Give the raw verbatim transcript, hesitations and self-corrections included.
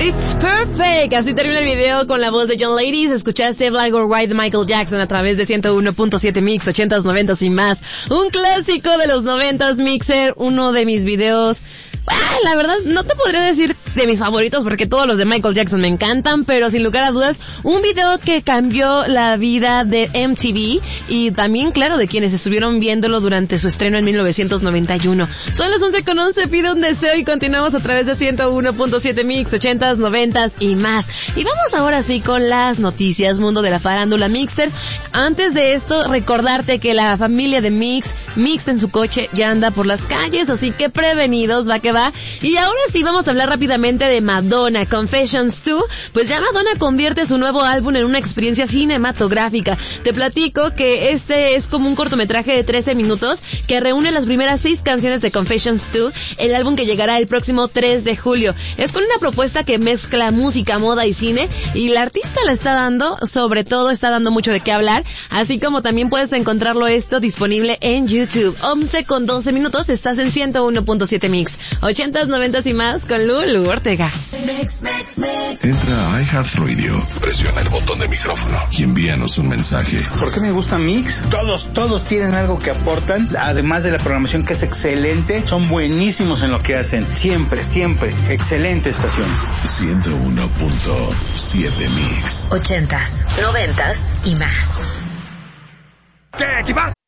It's Perfect. Así termina el video con la voz de John Ladies. Escuchaste Black or White de Michael Jackson a través de ciento uno punto siete Mix, ochentas, noventas y más. Un clásico de los noventas, Mixer, uno de mis videos. Ah, la verdad, no te podría decir de mis favoritos porque todos los de Michael Jackson me encantan, pero sin lugar a dudas, un video que cambió la vida de M T V y también, claro, de quienes estuvieron viéndolo durante su estreno en mil novecientos noventa y uno. Son las once con once, pide un deseo y continuamos a través de ciento uno punto siete Mix, ochentas, noventas y más. Y vamos ahora sí con las noticias, mundo de la farándula Mixer. Antes de esto, recordarte que la familia de Mix, Mix en su coche, ya anda por las calles, así que prevenidos, va que va. Y ahora sí vamos a hablar rápidamente de Madonna, Confessions dos. Pues ya Madonna convierte su nuevo álbum en una experiencia cinematográfica. Te platico que este es como un cortometraje de trece minutos que reúne las primeras seis canciones de Confessions dos, el álbum que llegará el próximo tres de julio. Es con una propuesta que mezcla música, moda y cine, y la artista la está dando, sobre todo está dando mucho de qué hablar, así como también puedes encontrarlo esto disponible en YouTube. once con doce minutos, estás en ciento uno punto siete Mix, ochentas, noventas y más con Lulu Ortega. Entra a iHeartRadio, presiona el botón de micrófono y envíanos un mensaje. ¿Por qué me gusta Mix? Todos, todos tienen algo que aportan, además de la programación que es excelente, son buenísimos en lo que hacen, siempre, siempre, excelente estación. ciento uno punto siete Mix. Ochentas, noventas y más. ¿Qué? ¿Qué pasa?